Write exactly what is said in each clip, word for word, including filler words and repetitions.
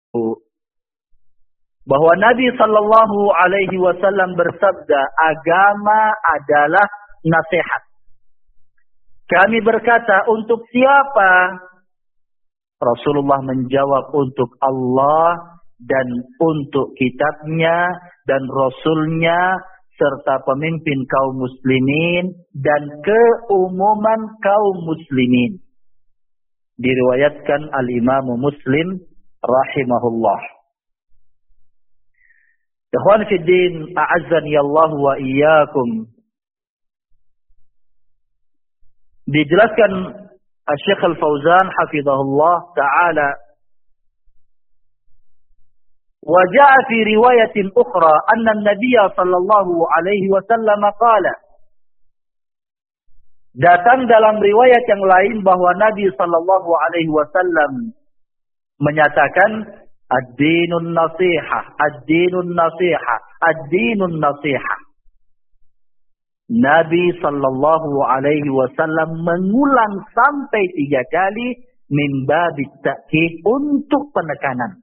bahwa Nabi Sallallahu Alaihi Wasallam bersabda, agama adalah nasihat. Kami berkata, untuk siapa? Rasulullah menjawab, untuk Allah dan untuk kitabnya dan Rasulnya serta pemimpin kaum muslimin dan keumuman kaum muslimin. Diriwayatkan Al-Imam Muslim rahimahullah. Ikhwan fi din, a'azzani Allah wa iyyakum. Dijelaskan Syekh Al-Fauzan hafizahullah taala, wa jaa fi riwayatin ukhra anna an-nabiy sallallahu alaihi wasallam qala, datang dalam riwayat yang lain bahwa Nabi sallallahu alaihi wasallam menyatakan, ad-dinun nasihah, ad-dinun nasihah, ad-dinun nasihah. Nabi sallallahu alaihi wasallam mengulang sampai tiga kali min babit ta'kid, untuk penekanan.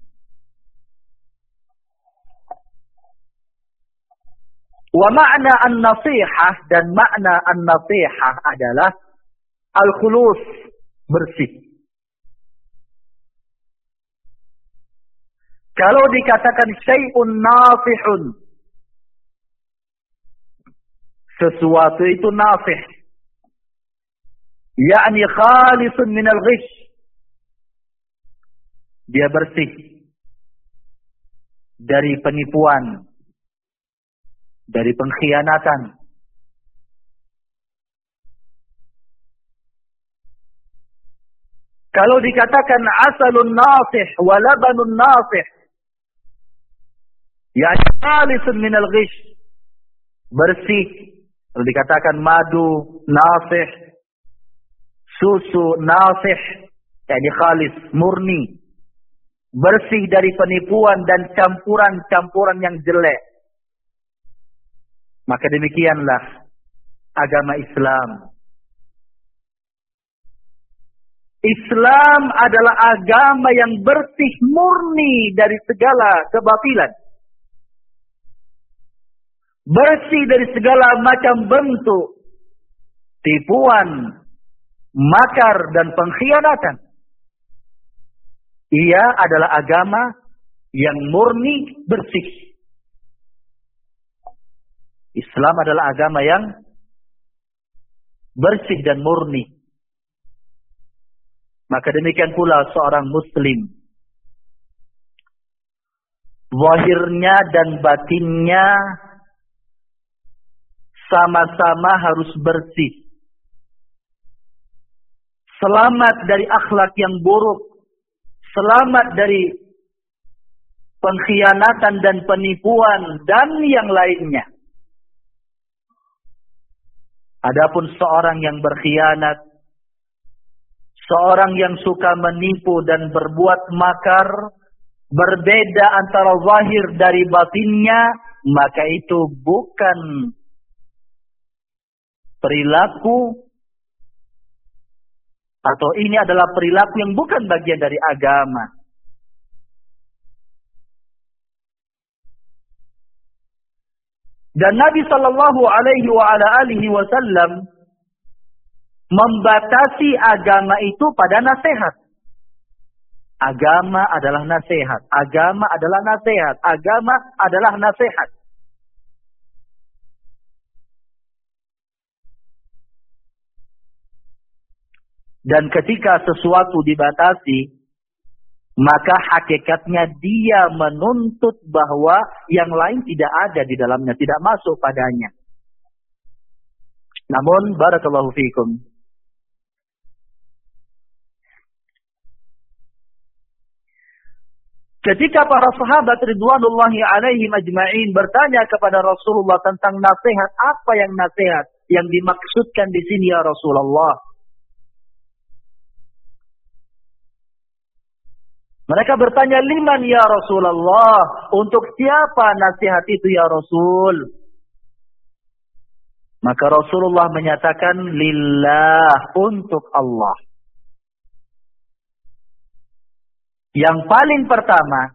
Wa ma'na an-nasihah, dan makna an-nasihah adalah al-khulus, bersih. Kalau dikatakan syai'un nasihun, sesuatu itu nasih, yakni khalisun minal ghish, dia bersih dari penipuan, dari pengkhianatan. Kalau dikatakan asalun nasih wa labanun nasih, yakni khalisun minal ghish, bersih. Kalau dikatakan madu nasih, susu nasih, yakni khalis, murni, bersih dari penipuan dan campuran-campuran yang jelek. Maka demikianlah agama Islam. Islam adalah agama yang bersih, murni dari segala kebatilan. Bersih dari segala macam bentuk tipuan, makar, dan pengkhianatan. Ia adalah agama yang murni, bersih. Islam adalah agama yang bersih dan murni. Maka demikian pula seorang muslim, zahirnya dan batinnya sama-sama harus bersih. Selamat dari akhlak yang buruk, selamat dari pengkhianatan dan penipuan dan yang lainnya. Adapun seorang yang berkhianat, seorang yang suka menipu dan berbuat makar, berbeda antara zahir dari batinnya, maka itu bukan perilaku, atau ini adalah perilaku yang bukan bagian dari agama. Dan Nabi Sallallahu Alaihi wa ala alihi Wasallam membatasi agama itu pada nasihat. Agama adalah nasihat. Agama adalah nasihat. Agama adalah nasihat. Dan ketika sesuatu dibatasi, maka hakikatnya dia menuntut bahwa yang lain tidak ada di dalamnya, tidak masuk padanya. Namun, barakallahu fiikum, ketika para sahabat ridwanullahi alaihim ajma'in bertanya kepada Rasulullah tentang nasihat, apa yang nasihat yang dimaksudkan di sini ya Rasulullah? Mereka bertanya, liman ya Rasulullah? Untuk siapa nasihat itu ya Rasul? Maka Rasulullah menyatakan, lillah, untuk Allah. Yang paling pertama,